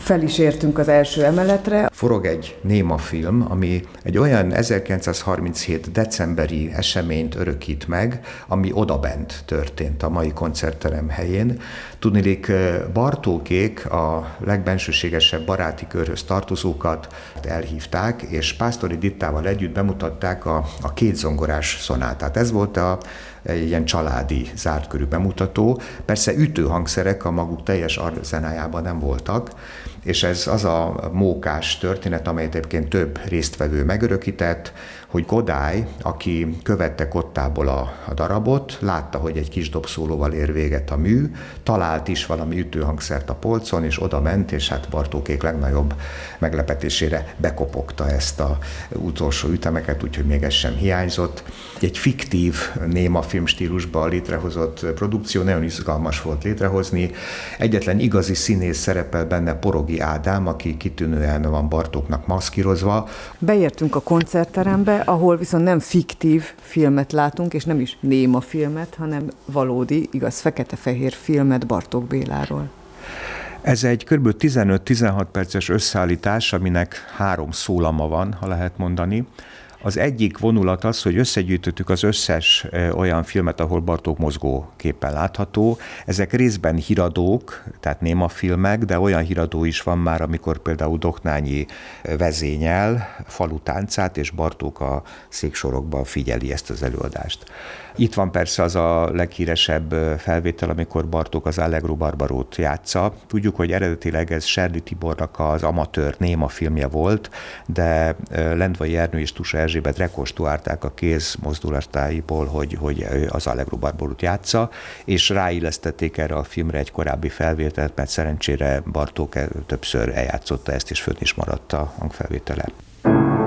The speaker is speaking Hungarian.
Fel is értünk az első emeletre. Forog egy néma film, ami egy olyan 1937. decemberi eseményt örökít meg, ami odabent történt a mai koncertterem helyén. Tudniillik, Bartókék a legbensőségesebb baráti körhöz tartozókat elhívták, és Pásztori Dittával együtt bemutatták a kétzongorás szonátát. Ez volt egy ilyen családi, zártkörű bemutató. Persze ütőhangszerek a maguk teljes arzenájában nem voltak, és ez az a mókás történet, amelyet egyébként több résztvevő megörökített, hogy Kodály, aki követte Kottából a darabot, látta, hogy egy kis dobszólóval ér véget a mű, talált is valami ütőhangszert a polcon, és oda ment, és hát Bartókék legnagyobb meglepetésére bekopogta ezt a utolsó ütemeket, úgyhogy még ez sem hiányzott. Egy fiktív néma filmstílusban létrehozott produkció, nagyon izgalmas volt létrehozni. Egyetlen igazi színész szerepel benne, Porogi Ádám, aki kitűnően van Bartóknak maszkírozva. Beértünk a koncertterembe, ahol viszont nem fiktív filmet látunk, és nem is néma filmet, hanem valódi, igaz, fekete-fehér filmet Bartók Béláról. Ez egy kb. 15-16 perces összeállítás, aminek 3 szólama van, ha lehet mondani. Az egyik vonulat az, hogy összegyűjtöttük az összes olyan filmet, ahol Bartók mozgóképpen látható. Ezek részben híradók, tehát némafilmek, de olyan híradó is van már, amikor például Doknányi vezényel falutáncát, és Bartók a széksorokban figyeli ezt az előadást. Itt van persze az a leghíresebb felvétel, amikor Bartók az Allegro Barbarót játsza. Tudjuk, hogy eredetileg ez Serdy Tibornak az amatőr néma filmje volt, de Lendvai Ernő és Tusa Erzsébet rekonstruálták a kéz mozdulatáiból, hogy az Allegro Barbarót játsza, és ráillesztették erre a filmre egy korábbi felvételt, mert szerencsére Bartók többször eljátszotta ezt, és fönn is maradt a hangfelvétele.